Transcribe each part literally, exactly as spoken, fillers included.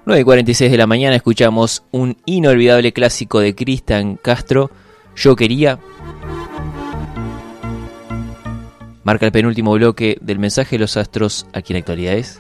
nueve y cuarenta y seis de la mañana escuchamos un inolvidable clásico de Cristian Castro, Yo Quería. Marca el penúltimo bloque del mensaje de los astros aquí en Actualidades.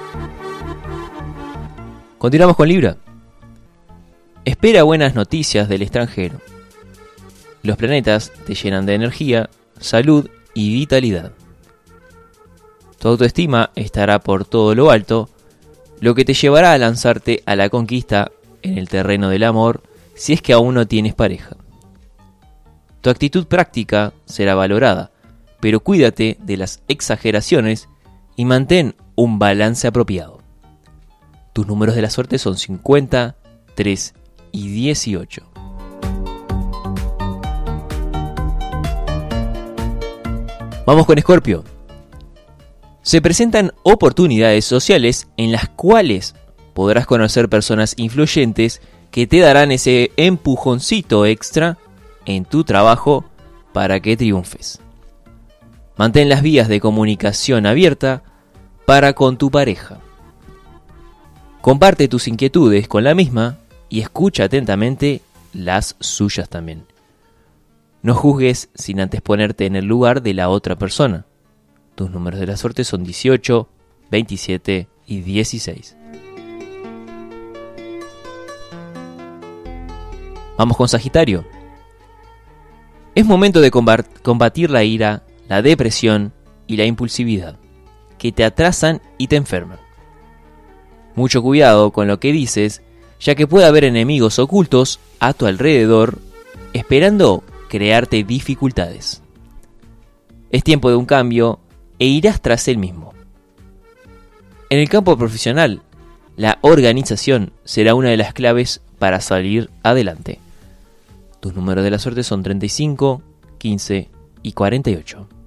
Continuamos con Libra. Espera buenas noticias del extranjero. Los planetas te llenan de energía, salud y vitalidad. Tu autoestima estará por todo lo alto, lo que te llevará a lanzarte a la conquista en el terreno del amor si es que aún no tienes pareja. Tu actitud práctica será valorada, pero cuídate de las exageraciones y mantén un balance apropiado. Tus números de la suerte son cincuenta, tres y dieciocho. Vamos con Escorpio. Se presentan oportunidades sociales en las cuales podrás conocer personas influyentes que te darán ese empujoncito extra en tu trabajo para que triunfes. Mantén las vías de comunicación abiertas para con tu pareja. Comparte tus inquietudes con la misma y escucha atentamente las suyas también. No juzgues sin antes ponerte en el lugar de la otra persona. Tus números de la suerte son dieciocho, veintisiete y dieciséis. Vamos con Sagitario. Es momento de combatir la ira, la depresión y la impulsividad, que te atrasan y te enferman. Mucho cuidado con lo que dices, ya que puede haber enemigos ocultos a tu alrededor esperando crearte dificultades. Es tiempo de un cambio e irás tras él mismo. En el campo profesional, la organización será una de las claves para salir adelante. Tus números de la suerte son treinta y cinco, quince y cuarenta y ocho.